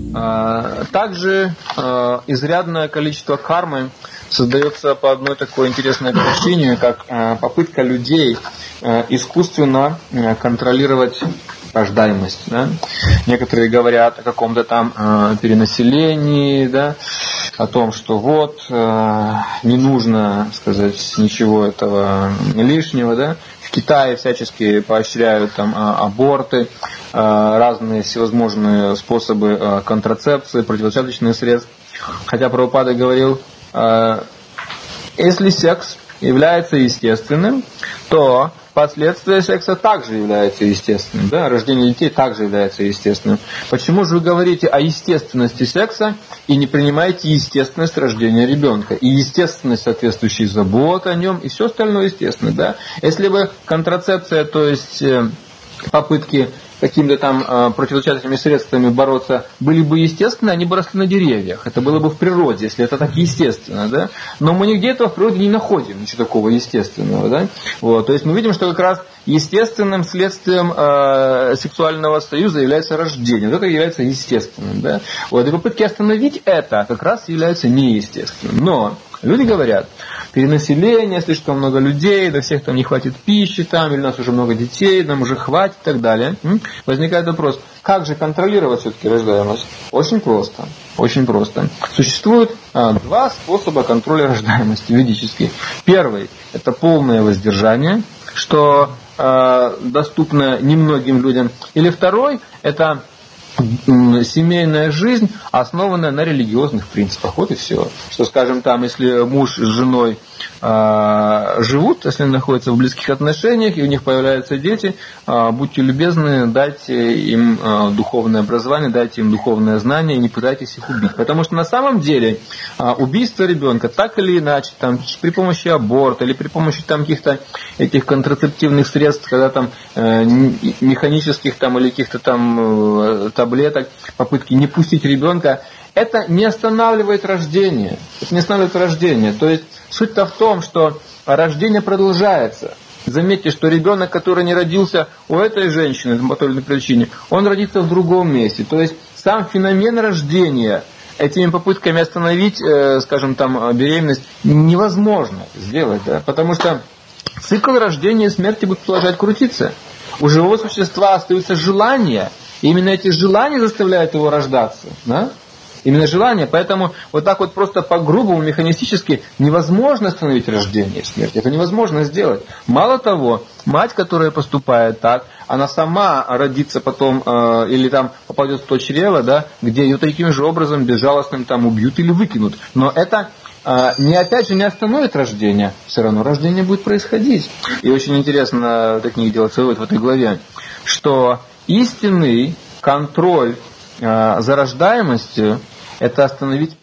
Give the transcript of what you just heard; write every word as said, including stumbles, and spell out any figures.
Также изрядное количество кармы создается по одной такой интересной причине, как попытка людей искусственно контролировать рождаемость. Да? Некоторые говорят о каком-то там э, перенаселении, да? О том, что вот э, не нужно сказать ничего этого лишнего. Да? В Китае всячески поощряют там аборты, э, разные всевозможные способы э, контрацепции, противозачаточных средств. Хотя Прабхупада говорил, э, если секс является естественным, то последствия секса также являются естественным. Да? Рождение детей также является естественным. Почему же вы говорите о естественности секса и не принимаете естественность рождения ребенка? И естественность соответствующей заботы о нем, и все остальное естественно. Да? Если бы контрацепция, то есть попытки какими-то там э, противозачаточными средствами бороться были бы естественны, они бы росли на деревьях. Это было бы в природе, если это так естественно. Да? Но мы нигде этого в природе не находим, ничего такого естественного. Да? Вот. То есть мы видим, что как раз естественным следствием э, сексуального союза является рождение. Вот это является естественным. Да? Вот. И попытки остановить это как раз являются неестественным. Но люди говорят, перенаселение, слишком много людей, до всех там не хватит пищи, там, или у нас уже много детей, нам уже хватит и так далее. Возникает вопрос, как же контролировать все-таки рождаемость? Очень просто. Очень просто. Существует а, два способа контроля рождаемости ведические. Первый – это полное воздержание, что а, доступно немногим людям. Или второй – это семейная жизнь, основанная на религиозных принципах. Вот и все. Что, скажем, там, если муж с женой э, живут, если они находятся в близких отношениях, и у них появляются дети, э, будьте любезны, дайте им э, духовное образование, дайте им духовное знание и не пытайтесь их убить. Потому что на самом деле э, убийство ребенка так или иначе, там, при помощи аборта или при помощи там, каких-то этих контрацептивных средств, когда там э, механических там, или каких-то там э, таблеток, попытки не пустить ребенка, это не останавливает рождение. Это не останавливает рождение. То есть суть-то в том, что рождение продолжается. Заметьте, что ребенок, который не родился у этой женщины по той или иной причине, он родится в другом месте. То есть сам феномен рождения этими попытками остановить, скажем там, беременность невозможно сделать, да? Потому что цикл рождения и смерти будет продолжать крутиться. У живого существа остаются желания. И именно эти желания заставляют его рождаться. Да? Именно желания. Поэтому вот так вот просто по-грубому, механистически невозможно остановить рождение и смерть. Это невозможно сделать. Мало того, мать, которая поступает так, она сама родится потом э, или там попадет в то чрево, да, где ее таким же образом безжалостным там убьют или выкинут. Но это э, не опять же не остановит рождение. Все равно рождение будет происходить. И очень интересно в этой книге делается вывод в этой главе, что истинный контроль э, за рождаемостью — это остановить